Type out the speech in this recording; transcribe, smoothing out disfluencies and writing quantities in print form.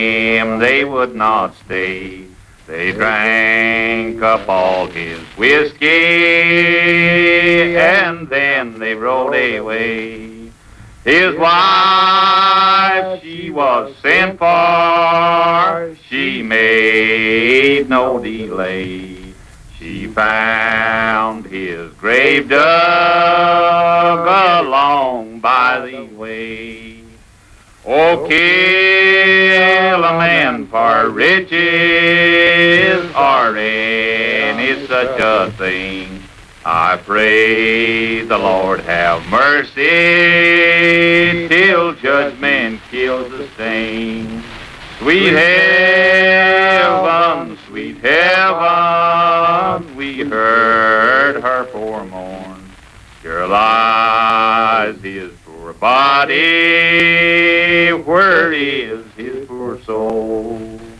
him they would not stay. They drank up all his whiskey, and then they rode away. His wife, she was sent for, she made no delay. She found his grave dug along by the way. Oh, kill a man for riches or any such a thing. I pray the Lord have mercy till judgment kills the stain. Sweet heaven, we heard her formourn. Here lies his poor body, where is his poor soul?